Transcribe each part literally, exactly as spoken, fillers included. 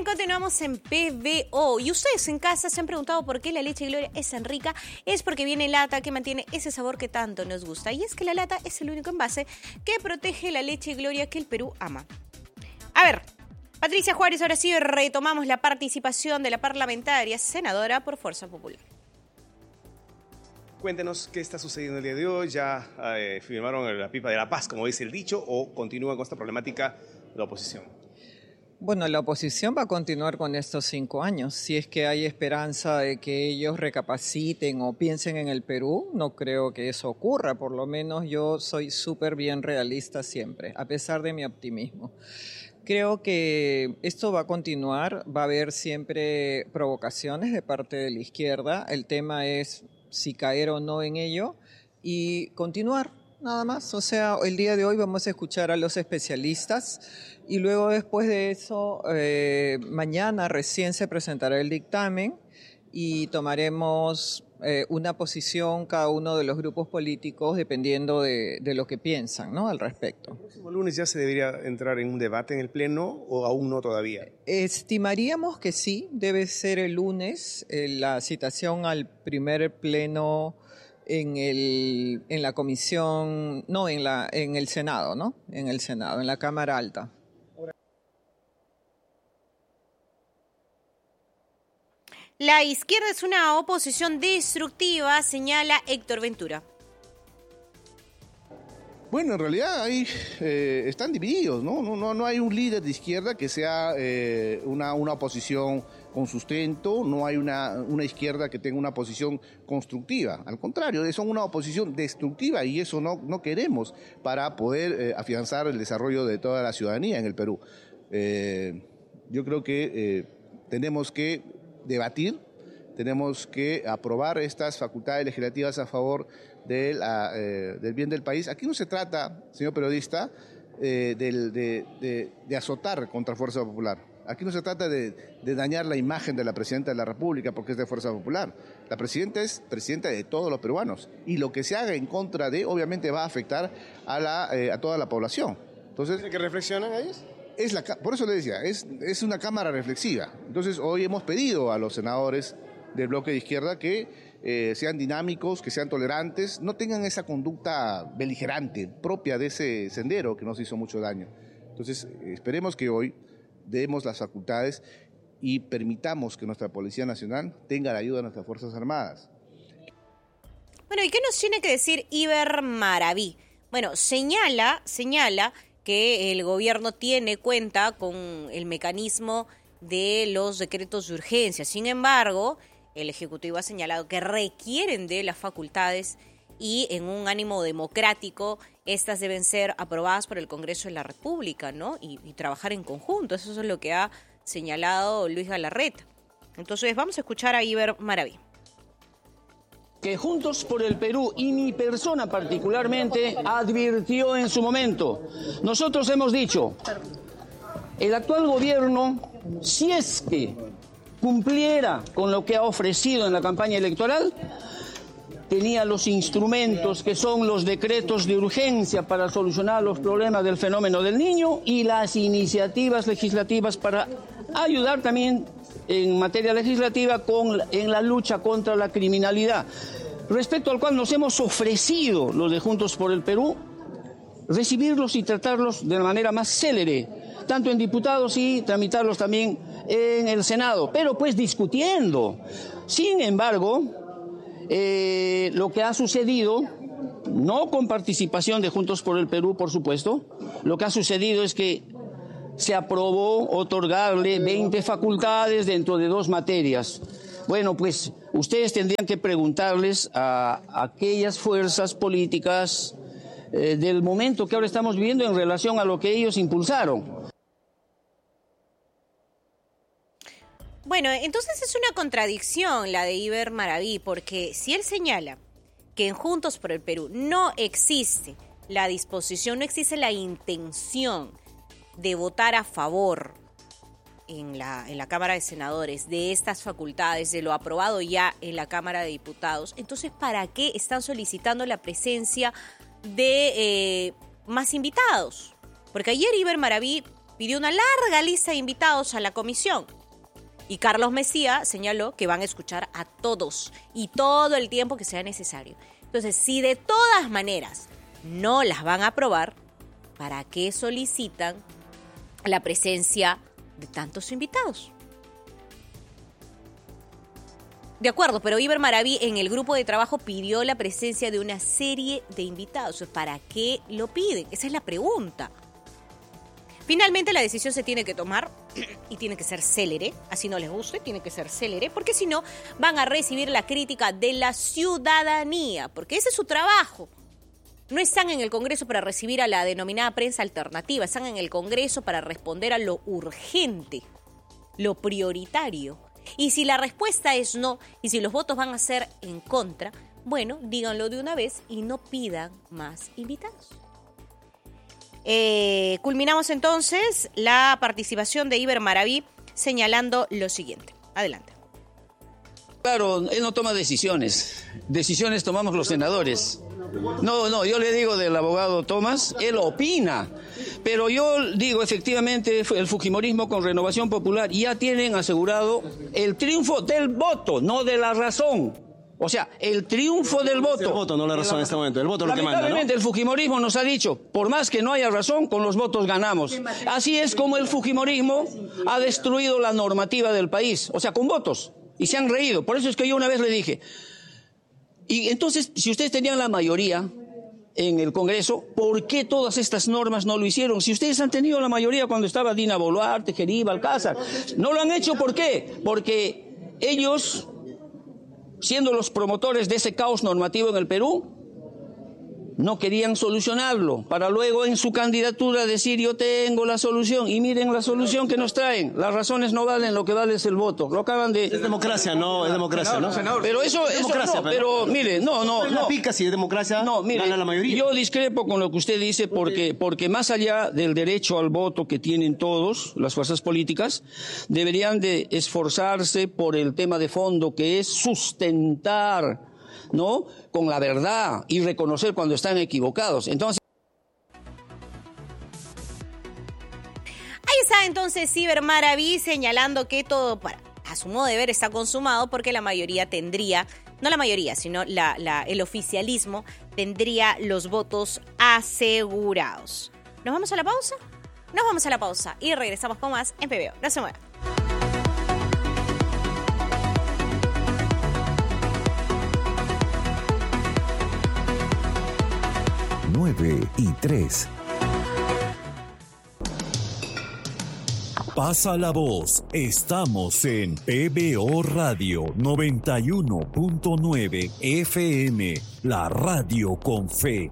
bien, continuamos en P B O. Y ustedes en casa se han preguntado por qué la leche Gloria es tan rica. Es porque viene lata que mantiene ese sabor que tanto nos gusta. Y es que la lata es el único envase que protege la leche Gloria que el Perú ama. A ver, Patricia Juárez, ahora sí retomamos la participación de la parlamentaria senadora por Fuerza Popular. Cuéntenos qué está sucediendo el día de hoy. ¿Ya eh, firmaron la pipa de la paz, como dice el dicho, o continúa con esta problemática la oposición? Bueno, la oposición va a continuar con estos cinco años. Si es que hay esperanza de que ellos recapaciten o piensen en el Perú, no creo que eso ocurra. Por lo menos yo soy súper bien realista siempre, a pesar de mi optimismo. Creo que esto va a continuar, va a haber siempre provocaciones de parte de la izquierda. El tema es si caer o no en ello y continuar, nada más. O sea, el día de hoy vamos a escuchar a los especialistas y luego después de eso, eh, mañana recién se presentará el dictamen y tomaremos eh, una posición cada uno de los grupos políticos dependiendo de, de lo que piensan, ¿no?, al respecto. ¿El próximo lunes ya se debería entrar en un debate en el Pleno o aún no todavía? Estimaríamos que sí, debe ser el lunes eh, la citación al primer Pleno en el en la comisión, no, en la en el Senado, ¿no? En el Senado, en la Cámara Alta. La izquierda es una oposición destructiva, señala Héctor Ventura. Bueno, en realidad ahí eh, están divididos, ¿no? No, no, no hay un líder de izquierda que sea eh, una, una oposición con sustento, no hay una, una izquierda que tenga una posición constructiva. Al contrario, son una oposición destructiva y eso no, no queremos para poder eh, afianzar el desarrollo de toda la ciudadanía en el Perú. Eh, yo creo que eh, tenemos que debatir, tenemos que aprobar estas facultades legislativas a favor del, eh, del bien del país. Aquí no se trata, señor periodista, eh, de, de, de, de azotar contra Fuerza Popular. Aquí no se trata de, de dañar la imagen de la Presidenta de la República porque es de Fuerza Popular. La Presidenta es Presidenta de todos los peruanos y lo que se haga en contra de, obviamente, va a afectar a, la, eh, a toda la población. Entonces, ¿que reflexionan ellos? Es la, por eso le decía, es, es una cámara reflexiva. Entonces hoy hemos pedido a los senadores del bloque de izquierda que eh, sean dinámicos, que sean tolerantes, no tengan esa conducta beligerante propia de ese sendero que nos hizo mucho daño. Entonces esperemos que hoy demos las facultades y permitamos que nuestra Policía Nacional tenga la ayuda de nuestras Fuerzas Armadas. Bueno, ¿y qué nos tiene que decir Iber Maraví? Bueno, señala, señala que el gobierno tiene cuenta con el mecanismo de los decretos de urgencia. Sin embargo, el Ejecutivo ha señalado que requieren de las facultades y en un ánimo democrático estas deben ser aprobadas por el Congreso de la República, ¿no? Y, y trabajar en conjunto. Eso es lo que ha señalado Luis Galarreta. Entonces vamos a escuchar a Iber Maraví. Que Juntos por el Perú y mi persona particularmente advirtió en su momento. Nosotros hemos dicho, el actual gobierno, si es que cumpliera con lo que ha ofrecido en la campaña electoral, tenía los instrumentos que son los decretos de urgencia para solucionar los problemas del fenómeno del niño y las iniciativas legislativas para ayudar también en materia legislativa con, en la lucha contra la criminalidad, respecto al cual nos hemos ofrecido los de Juntos por el Perú, recibirlos y tratarlos de la manera más célere, tanto en diputados y tramitarlos también en el Senado, pero pues discutiendo. Sin embargo, eh, lo que ha sucedido, no con participación de Juntos por el Perú, por supuesto, lo que ha sucedido es que se aprobó otorgarle veinte facultades dentro de dos materias. Bueno, pues ustedes tendrían que preguntarles a, a aquellas fuerzas políticas eh, del momento que ahora estamos viviendo en relación a lo que ellos impulsaron. Bueno, entonces es una contradicción la de Iber Maraví, porque si él señala que en Juntos por el Perú no existe la disposición, no existe la intención de votar a favor en la, en la Cámara de Senadores de estas facultades, de lo aprobado ya en la Cámara de Diputados, entonces ¿para qué están solicitando la presencia de eh, más invitados? Porque ayer Iber Maraví pidió una larga lista de invitados a la comisión. Y Carlos Mejía señaló que van a escuchar a todos y todo el tiempo que sea necesario. Entonces, si de todas maneras no las van a aprobar, ¿para qué solicitan la presencia de tantos invitados? De acuerdo, pero Iber Maraví en el grupo de trabajo pidió la presencia de una serie de invitados. ¿Para qué lo piden? Esa es la pregunta. Finalmente la decisión se tiene que tomar y tiene que ser célere, así no les guste, tiene que ser célere, porque si no van a recibir la crítica de la ciudadanía, porque ese es su trabajo. No están en el Congreso para recibir a la denominada prensa alternativa, están en el Congreso para responder a lo urgente, lo prioritario. Y si la respuesta es no, y si los votos van a ser en contra, bueno, díganlo de una vez y no pidan más invitados. Eh, culminamos entonces la participación de Iber Maraví señalando lo siguiente. Adelante. Claro, él no toma decisiones. Decisiones tomamos los senadores. No, no, yo le digo del abogado Tomás, él opina. Pero yo digo, efectivamente, el fujimorismo con Renovación Popular ya tienen asegurado el triunfo del voto, no de la razón. O sea, el triunfo del voto. El voto, no la razón en este momento. El voto es lo que manda, ¿no? Lamentablemente, el fujimorismo nos ha dicho, por más que no haya razón, con los votos ganamos. Así es como el fujimorismo ha destruido la normativa del país. O sea, con votos. Y se han reído. Por eso es que yo una vez le dije, y entonces, si ustedes tenían la mayoría en el Congreso, ¿por qué todas estas normas no lo hicieron? Si ustedes han tenido la mayoría cuando estaba Dina Boluarte, Jeriba, Alcázar, no lo han hecho, ¿por qué? Porque ellos, siendo los promotores de ese caos normativo en el Perú, no querían solucionarlo, para luego en su candidatura decir yo tengo la solución, y miren la solución que nos traen, las razones no valen, lo que vale es el voto, lo acaban de... Es democracia, no, es democracia, ¿no? Pero eso, es eso democracia, no, pero mire, no, no, no. no. Pica si es democracia, no, mire, gana la mayoría. Yo discrepo con lo que usted dice porque, porque más allá del derecho al voto que tienen todos, las fuerzas políticas, deberían de esforzarse por el tema de fondo que es sustentar, ¿no?, con la verdad y reconocer cuando están equivocados. Entonces, ahí está entonces Iber Maraví señalando que todo, para, a su modo de ver, está consumado porque la mayoría tendría, no la mayoría, sino la, la, el oficialismo tendría los votos asegurados. ¿Nos vamos a la pausa? Nos vamos a la pausa y regresamos con más en P B O. No se muevan. nueve y tres. Pasa la voz. Estamos en P B O Radio noventa y uno punto nueve F M, la radio con fe.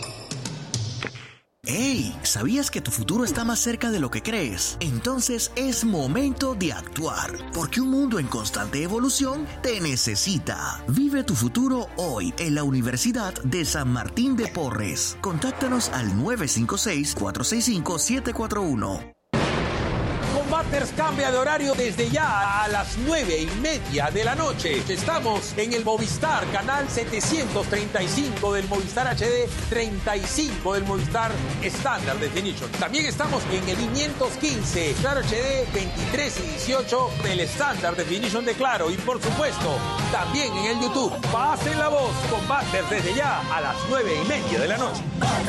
¡Hey! ¿Sabías que tu futuro está más cerca de lo que crees? Entonces es momento de actuar, porque un mundo en constante evolución te necesita. Vive tu futuro hoy en la Universidad de San Martín de Porres. Contáctanos al nueve cinco seis, cuatro seis cinco, siete cuatro uno. Combaters cambia de horario desde ya a las nueve y media de la noche. Estamos en el Movistar, canal setecientos treinta y cinco del Movistar H D, treinta y cinco del Movistar Standard Definition. También estamos en el quinientos quince, Claro H D, veintitrés y dieciocho del Standard Definition de Claro. Y por supuesto, también en el YouTube. Pasen la voz, Combaters desde ya a las nueve y media de la noche.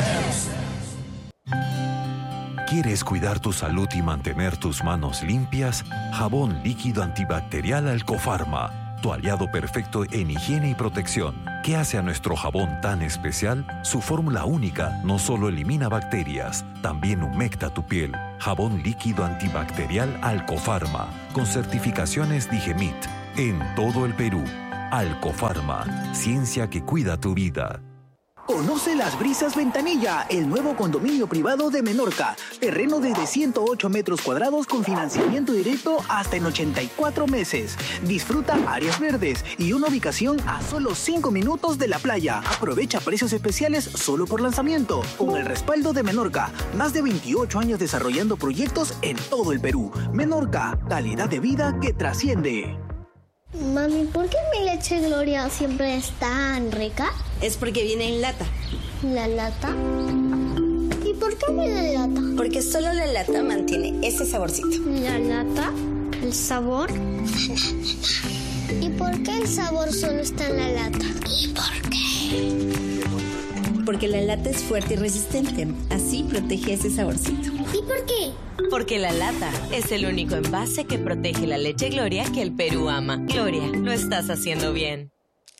¿Quieres cuidar tu salud y mantener tus manos limpias? Jabón líquido antibacterial Alcofarma, tu aliado perfecto en higiene y protección. ¿Qué hace a nuestro jabón tan especial? Su fórmula única no solo elimina bacterias, también humecta tu piel. Jabón líquido antibacterial Alcofarma, con certificaciones Digemit, en todo el Perú. Alcofarma, ciencia que cuida tu vida. Conoce Las Brisas Ventanilla, el nuevo condominio privado de Menorca. Terreno desde ciento ocho metros cuadrados con financiamiento directo hasta en ochenta y cuatro meses. Disfruta áreas verdes y una ubicación a solo cinco minutos de la playa. Aprovecha precios especiales solo por lanzamiento. Con el respaldo de Menorca, más de veintiocho años desarrollando proyectos en todo el Perú. Menorca, calidad de vida que trasciende. Mami, ¿por qué mi leche Gloria siempre es tan rica? Es porque viene en lata. ¿La lata? ¿Y por qué viene en lata? Porque solo la lata mantiene ese saborcito. ¿La lata? ¿El sabor? ¿Y por qué el sabor solo está en la lata? ¿Y por qué? Porque la lata es fuerte y resistente, así protege ese saborcito. ¿Y por qué? Porque la lata es el único envase que protege la leche Gloria que el Perú ama. Gloria, lo estás haciendo bien.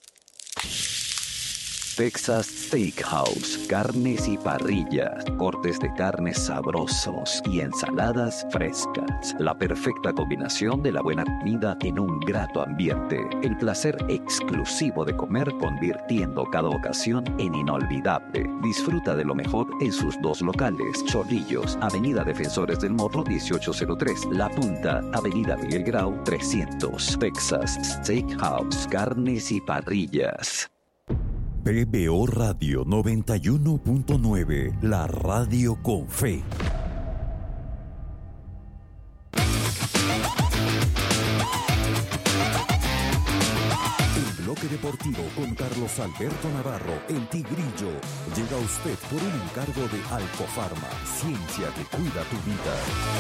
Texas Steakhouse, carnes y parrillas, cortes de carnes sabrosos y ensaladas frescas. La perfecta combinación de la buena comida en un grato ambiente. El placer exclusivo de comer convirtiendo cada ocasión en inolvidable. Disfruta de lo mejor en sus dos locales. Chorrillos, Avenida Defensores del Morro dieciocho cero tres. La Punta, Avenida Miguel Grau trescientos. Texas Steakhouse, carnes y parrillas. P B O Radio noventa y uno punto nueve, la radio con fe. El bloque deportivo con Carlos Alberto Navarro, el Tigrillo, llega a usted por un encargo de Alcofarma, ciencia que cuida tu vida.